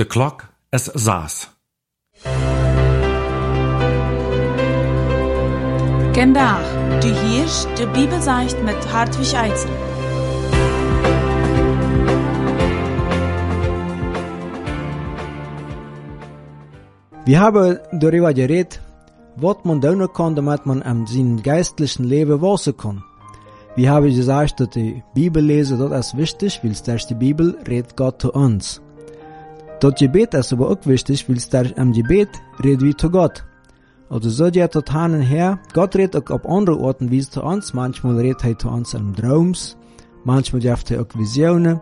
De klok is 6. Vandaag, du hörst die Bibelseicht mit Hartwig Eitzel. Wir haben darüber geredet, was man tun kann, damit man an seinem geistlichen Leben wachsen kann. Wir haben gesagt, dass die Bibel lesen, das ist wichtig, weil durch die Bibel redet Gott zu uns. Das Gebet ist aber auch wichtig, weil durch am Gebet redet wir zu Gott. Also so geht das hin und her. Gott redet auch auf andere Orten wie zu uns. Manchmal redet er zu uns in Traums, manchmal gibt er auch Visionen.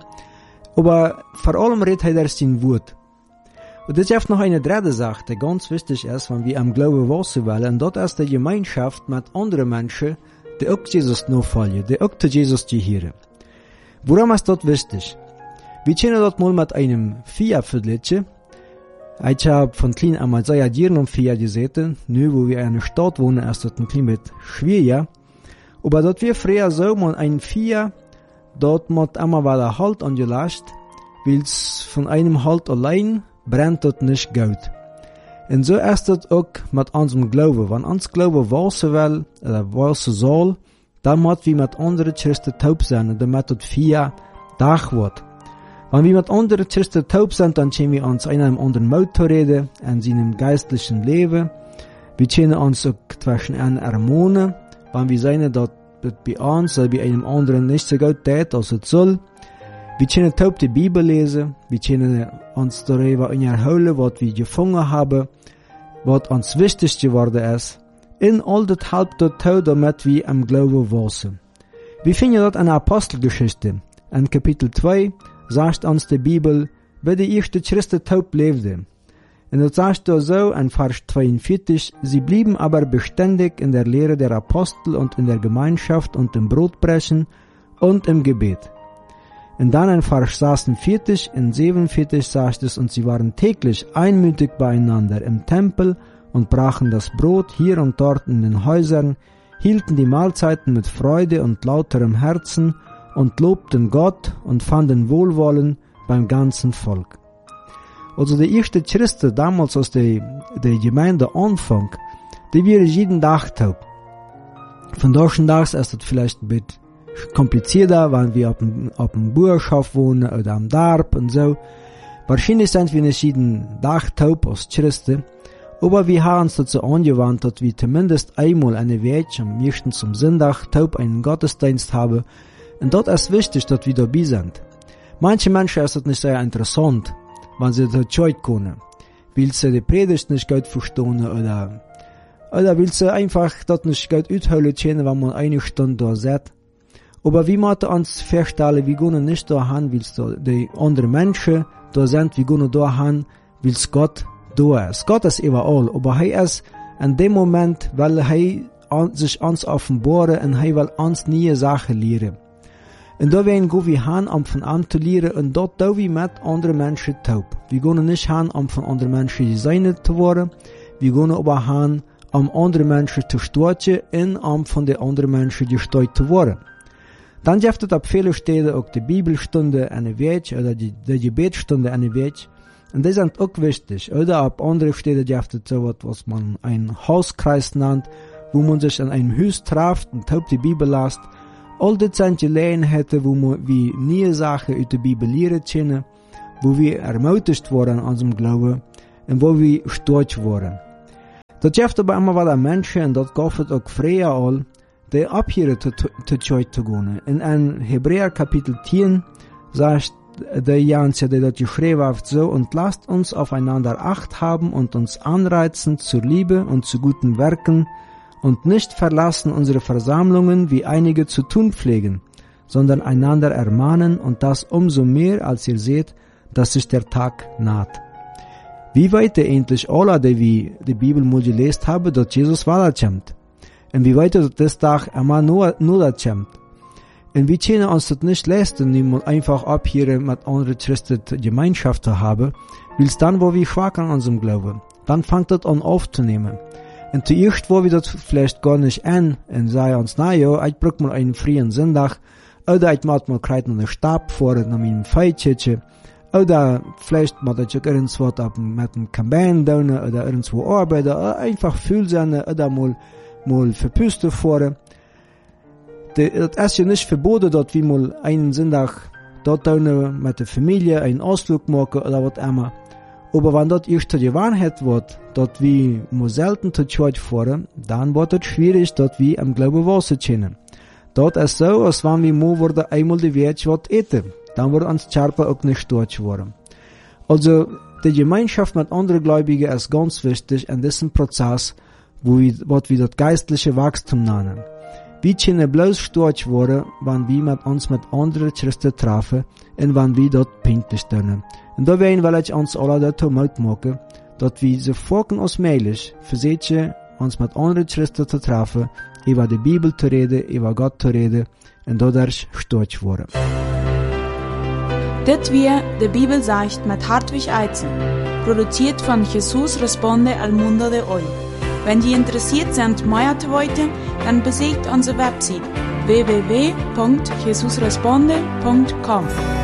Aber vor allem redet er durch sein Wort. Und es gibt noch eine dritte Sache, die ganz wichtig ist, wenn wir am Glauben wachsen wollen. Und das ist die Gemeinschaft mit anderen Menschen, die auch Jesus nachfolgen, die auch zu Jesus gehören. Warum ist das wichtig? Wir kennen das mal mit einem Vier-Viertelchen. Ich habe von klein einmal sehr Jahren um 4 gesehen. Nun, wo wir in einer Stadt wohnen, ist das ein klein bisschen schwieriger. Aber dort wir früher so, man ein Vier, dort muss einmal wieder Halt angelastet, weil es von einem Halt allein brennt das nicht gut. Und so ist das auch mit unserem Glauben. Wenn uns Glauben wachsen will, oder wachsen soll, dann muss wir mit anderen Christen taub sein, damit das 4 Tag wird. Wenn wir mit anderen Christen taub sind, dann können wir uns einem anderen Motor reden, in seinem geistlichen Leben. Wir können uns auch zwischen einen ermahnen, wenn wir sehen, dass bei uns oder bei einem anderen nicht so gut geht, als es soll. Wir können taub die Bibel lesen, wir können uns darüber erholen, was wir gefunden haben, was uns wichtig geworden ist. In all das halbt das taub, damit wir am Glauben wachsen. Wir finden das in der Apostelgeschichte. In Kapitel 2 sagt uns die Bibel, wie die erste Christen taub lebten. Und das sagt da so in Vers 42, sie blieben aber beständig in der Lehre der Apostel und in der Gemeinschaft und im Brotbrechen und im Gebet. Und dann in Vers 46 und 47 sagt es, und sie waren täglich einmütig beieinander im Tempel und brachen das Brot hier und dort in den Häusern, hielten die Mahlzeiten mit Freude und lauterem Herzen und lobten Gott und fanden Wohlwollen beim ganzen Volk. Also die ersten Christen damals aus der Gemeinde Anfang, die waren jeden Tag taub. Von solchen Tagen ist es vielleicht ein bisschen komplizierter, wenn wir auf dem Bauerschaft wohnen oder am Dorf und so. Wahrscheinlich sind wir nicht jeden Tag taub als Christen, aber wir haben uns dazu angewandt, dass wir zumindest einmal eine Woche, am meisten zum Sonntag, taub einen Gottesdienst haben. Und dort ist wichtig, dass wir dabei sind. Manche Menschen ist es nicht sehr interessant, wenn sie das nicht können, weil sie die Predigt nicht gut verstehen oder weil sie einfach das nicht gut ausholen können, wenn man eine Stunde da sitzt. Aber wir müssen uns feststellen, wir gehen nicht da hin, weil die anderen Menschen da sind, wir gehen da hin, weil Gott da ist. Gott ist überall, aber er ist in dem Moment, weil er sich uns offenbaren und er will uns neue Sachen lehren. Und da werden wir hin, um von an zu lernen, und dort tun wir mit anderen Menschen taub. Wir gehen nicht hin, um von anderen Menschen designet zu werden, wir gehen aber hin, um andere Menschen zu stürzen und um von den anderen Menschen gesteuert zu werden. Dann gibt es auf viele Städte auch die Bibelstunde eine Woche oder die Gebetsstunde eine Woche. Und die sind auch wichtig. Oder auf andere Städte gibt es so etwas, was man einen Hauskreis nennt, wo man sich in einem Haus trifft und taub die Bibel lässt. All das sind Gelegenheiten, wo wir neue Sachen aus der Bibel lernen können, wo wir ermutigt worden an unserem Glauben und wo wir stolz worden. Das gibt aber immer wieder Menschen, und das gab es auch früher all, die abhören zu gehen. In Hebräer Kapitel 10 sagt der Janse, der dort geschrieben hat, so, und lasst uns aufeinander Acht haben und uns anreizen zur Liebe und zu guten Werken, und nicht verlassen unsere Versammlungen, wie einige zu tun pflegen, sondern einander ermahnen, und das umso mehr, als ihr seht, dass sich der Tag naht. Wie weit endlich alle, die wir die Bibel mal gelesen haben, dass Jesus wiederkommt? Und wie weit dass das Tag immer nur das kommt? Und wir können uns das nicht leisten, niemand einfach abhören, mit anderen Christen Gemeinschaft zu haben, weil es dann, wo wir schwach an unserem Glauben, dann fängt das an aufzunehmen. Und zuerst, wo wir das vielleicht gar nicht an, und sagen uns, na ja, ich brauch mal einen freien Sonntag, oder ich mach mal kreiten einen Stab vor, nach meinem Feitchen, Oder vielleicht mal das irgendwo mit einem Campaign tun, oder irgendwo arbeiten, oder einfach viel sein, oder mal verpüsten fahren. Das ist ja nicht verboten, dort wie mal einen Sonntag dort tun mit der Familie, einen Ausflug machen, oder was immer. Aber wenn das erst die Wahrheit wird, dort wie mal selten zur Church fahren, dann wird es schwierig, dort wie am Glauben wahrzukennen. Dort ist so, als wenn wir mal einmal die Welt was eten. Dann wird uns Scherpe auch nicht dort worden. Also, die Gemeinschaft mit anderen Gläubigen ist ganz wichtig in diesem Prozess, was wir das geistliche Wachstum nennen. Wir können bloß dort werden, wenn wir uns mit anderen Christen treffen und wenn wir dort pünktlich stehen. Und da will ich uns alle dazu Mut machen, dass wir so folgen als möglich versuchen, uns mit anderen Christen zu treffen, über die Bibel zu reden, über Gott zu reden und dadurch stolz werden. Dit weer de Bibel sagt mit Hartwig Eizen, produziert von Jesus Responde al Mundo de Hoy. Wenn Sie interessiert sind, mehr zu wissen, dann besucht unsere Website www.jesusresponde.com.